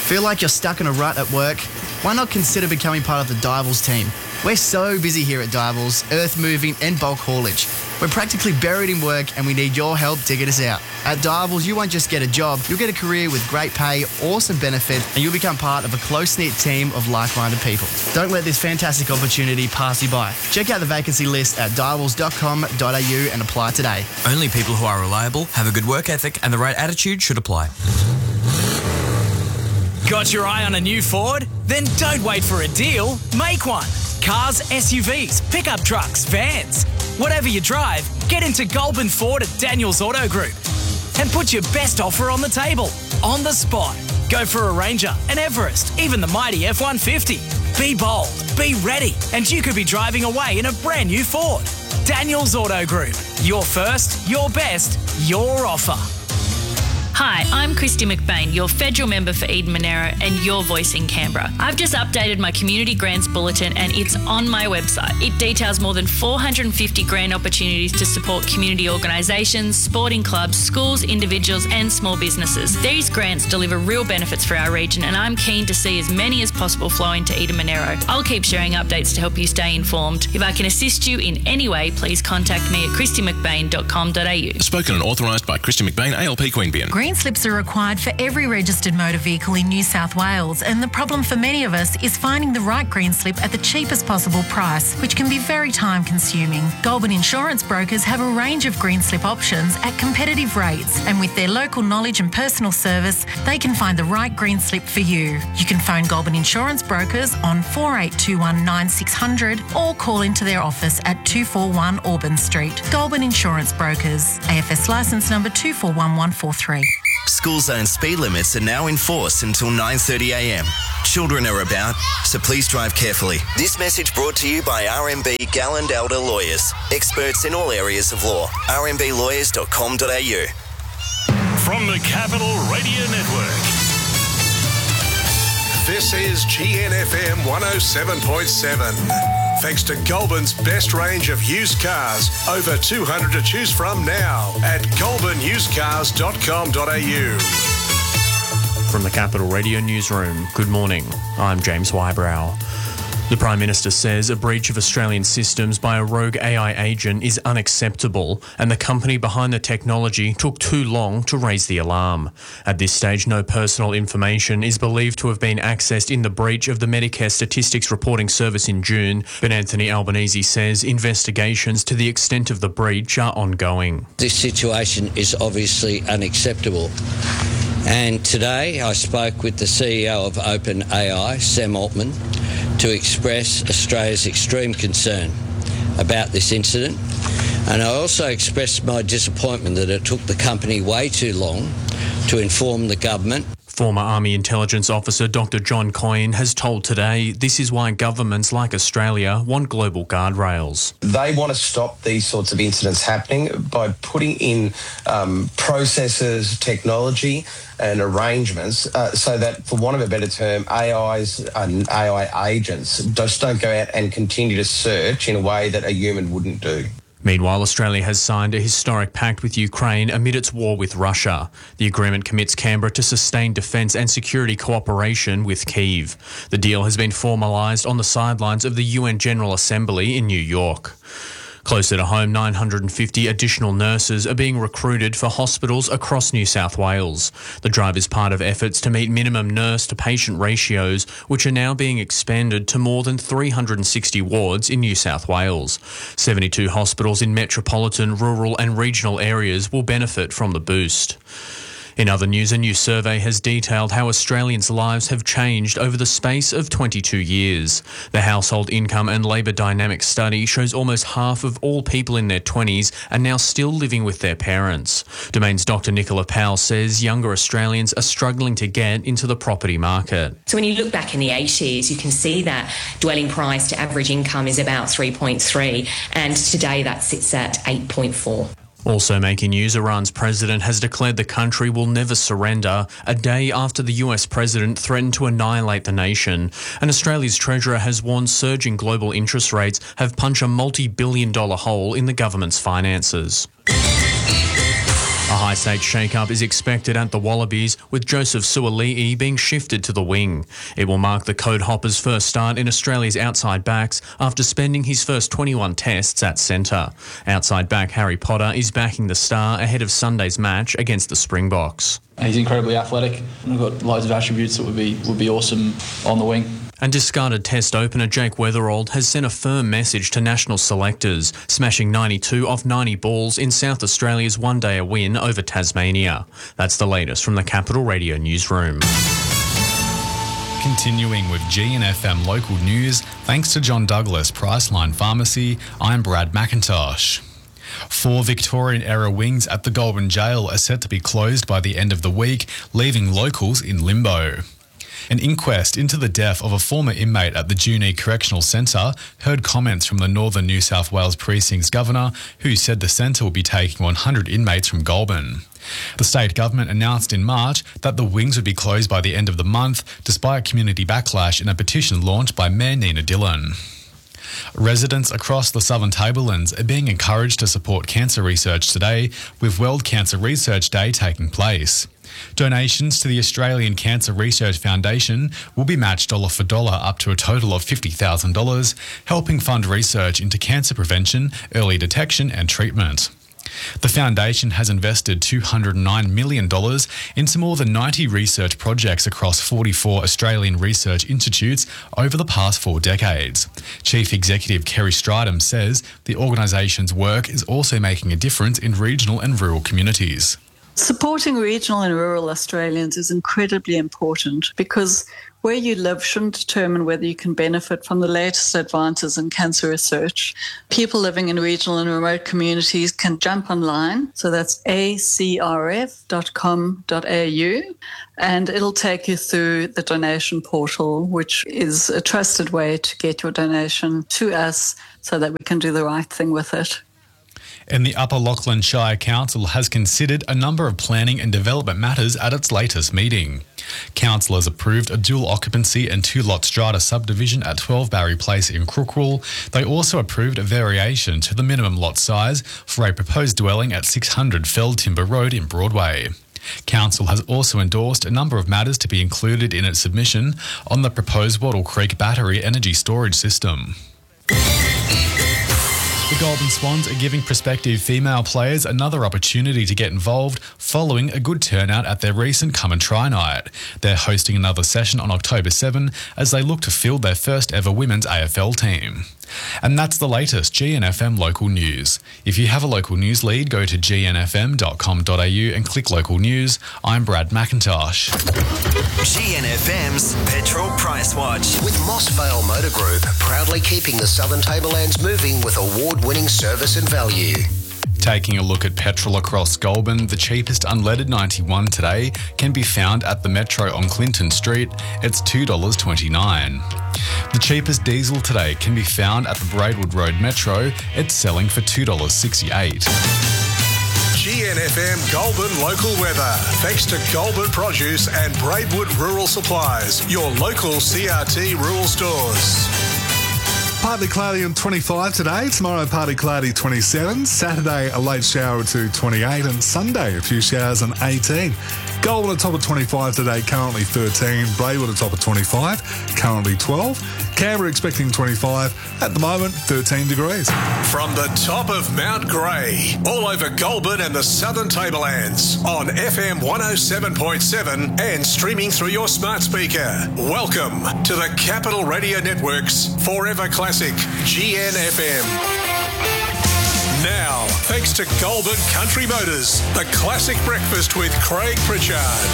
Feel like you're stuck in a rut at work? Why not consider becoming part of the Divals team? We're so busy here at Divals, earth moving and bulk haulage. We're practically buried in work and we need your help digging us out. At Divals, you won't just get a job, you'll get a career with great pay, awesome benefit, and you'll become part of a close-knit team of like-minded people. Don't let this fantastic opportunity pass you by. Check out the vacancy list at divals.com.au and apply today. Only people who are reliable, have a good work ethic and the right attitude should apply. Got your eye on a new Ford? Then don't wait for a deal, make one. Cars, SUVs, pickup trucks, vans. Whatever you drive, get into Goulburn Ford at Daniels Auto Group and put your best offer on the table, on the spot. Go for a Ranger, an Everest, even the mighty F-150. Be bold, be ready, and you could be driving away in a brand new Ford. Daniels Auto Group. Your first, your best, your offer. Hi, I'm Christy McBain, your federal member for Eden Monaro and your voice in Canberra. I've just updated my Community Grants Bulletin and it's on my website. It details more than 450 grant opportunities to support community organisations, sporting clubs, schools, individuals and small businesses. These grants deliver real benefits for our region and I'm keen to see as many as possible flow into Eden Monaro. I'll keep sharing updates to help you stay informed. If I can assist you in any way, please contact me at christymcbain.com.au. Spoken and authorised by Christy McBain, ALP Queanbeyan. Green slips are required for every registered motor vehicle in New South Wales, and the problem for many of us is finding the right green slip at the cheapest possible price, which can be very time consuming. Goulburn Insurance Brokers have a range of green slip options at competitive rates, and with their local knowledge and personal service, they can find the right green slip for you. You can phone Goulburn Insurance Brokers on 4821 9600 or call into their office at 241 Auburn Street. Goulburn Insurance Brokers, AFS licence number 241143. School zone speed limits are now in force until 9:30am. Children are about, so please drive carefully. This message brought to you by RMB Galland Elder Lawyers, experts in all areas of law. rmblawyers.com.au. From the Capital Radio Network, this is GNFM 107.7. Thanks to Goulburn's best range of used cars. Over 200 to choose from now at goulburnusedcars.com.au. From the Capital Radio Newsroom, good morning. I'm James Wybrow. The Prime Minister says a breach of Australian systems by a rogue AI agent is unacceptable and the company behind the technology took too long to raise the alarm. At this stage, no personal information is believed to have been accessed in the breach of the Medicare Statistics Reporting Service in June, but Anthony Albanese says investigations to the extent of the breach are ongoing. This situation is obviously unacceptable. And today I spoke with the CEO of OpenAI, Sam Altman, to express Australia's extreme concern about this incident. And I also expressed my disappointment that it took the company way too long to inform the government. Former Army Intelligence Officer Dr. John Coyne has told Today this is why governments like Australia want global guardrails. They want to stop these sorts of incidents happening by putting in processes, technology and arrangements so that, for want of a better term, AIs and AI agents just don't go out and continue to search in a way that a human wouldn't do. Meanwhile, Australia has signed a historic pact with Ukraine amid its war with Russia. The agreement commits Canberra to sustain defence and security cooperation with Kyiv. The deal has been formalised on the sidelines of the UN General Assembly in New York. Closer to home, 950 additional nurses are being recruited for hospitals across New South Wales. The drive is part of efforts to meet minimum nurse-to-patient ratios, which are now being expanded to more than 360 wards in New South Wales. 72 hospitals in metropolitan, rural and regional areas will benefit from the boost. In other news, a new survey has detailed how Australians' lives have changed over the space of 22 years. The Household Income and Labour Dynamics study shows almost half of all people in their 20s are now still living with their parents. Domain's Dr. Nicola Powell says younger Australians are struggling to get into the property market. So when you look back in the 80s, you can see that dwelling price to average income is about 3.3, and today that sits at 8.4. Also making news, Iran's president has declared the country will never surrender, a day after the US president threatened to annihilate the nation. And Australia's treasurer has warned surging global interest rates have punched a multi-billion-dollar hole in the government's finances. A high-stakes shake-up is expected at the Wallabies, with Joseph Suali'i being shifted to the wing. It will mark the Code Hopper's first start in Australia's outside backs after spending his first 21 tests at centre. Outside back Harry Potter is backing the Star ahead of Sunday's match against the Springboks. He's incredibly athletic and got loads of attributes that would be awesome on the wing. And discarded Test opener Jake Weatherald has sent a firm message to national selectors, smashing 92 off 90 balls in South Australia's one-day win over Tasmania. That's the latest from the Capital Radio newsroom. Continuing with GNFM local news, thanks to John Douglas Priceline Pharmacy, I'm Brad McIntosh. 4 Victorian-era wings at the Goulburn Jail are set to be closed by the end of the week, leaving locals in limbo. An inquest into the death of a former inmate at the Junee Correctional Centre heard comments from the Northern New South Wales Precinct's governor, who said the centre will be taking 100 inmates from Goulburn. The state government announced in March that the wings would be closed by the end of the month, despite community backlash in a petition launched by Mayor Nina Dillon. Residents across the Southern Tablelands are being encouraged to support cancer research today, with World Cancer Research Day taking place. Donations to the Australian Cancer Research Foundation will be matched dollar for dollar up to a total of $50,000, helping fund research into cancer prevention, early detection and treatment. The foundation has invested $209 million into more than 90 research projects across 44 Australian research institutes over the past 4 decades. Chief Executive Kerry Stridham says the organisation's work is also making a difference in regional and rural communities. Supporting regional and rural Australians is incredibly important because where you live shouldn't determine whether you can benefit from the latest advances in cancer research. People living in regional and remote communities can jump online, so that's acrf.com.au, and it'll take you through the donation portal, which is a trusted way to get your donation to us so that we can do the right thing with it. And the Upper Lachlan Shire Council has considered a number of planning and development matters at its latest meeting. Councillors approved a dual occupancy and 2-lot strata subdivision at 12 Barry Place in Crookwell. They also approved a variation to the minimum lot size for a proposed dwelling at 600 Fell Timber Road in Broadway. Council has also endorsed a number of matters to be included in its submission on the proposed Wattle Creek battery energy storage system. The Goulburn Swans are giving prospective female players another opportunity to get involved following a good turnout at their recent Come and Try night. They're hosting another session on October 7 as they look to field their first ever women's AFL team. And that's the latest GNFM local news. If you have a local news lead, go to gnfm.com.au and click local news. I'm Brad McIntosh. GNFM's Petrol Price Watch. With Moss Vale Motor Group, proudly keeping the Southern Tablelands moving with award-winning service and value. Taking a look at petrol across Goulburn, the cheapest unleaded 91 today can be found at the Metro on Clinton Street. It's $2.29. The cheapest diesel today can be found at the Braidwood Road Metro. It's selling for $2.68. GNFM Goulburn local weather. Thanks to Goulburn Produce and Braidwood Rural Supplies, your local CRT rural stores. Partly cloudy on 25 today. Tomorrow, partly cloudy 27. Saturday, a late shower to 28. And Sunday, a few showers on 18. Goulburn at top of 25 today, currently 13. Braidwood at top of 25, currently 12. Canberra expecting 25. At the moment, 13 degrees. From the top of Mount Grey, all over Goulburn and the Southern Tablelands, on FM 107.7 and streaming through your smart speaker. Welcome to the Capital Radio Network's Forever Classic, GNFM. Now, thanks to Goulburn Country Motors, the classic breakfast with Craig Pritchard.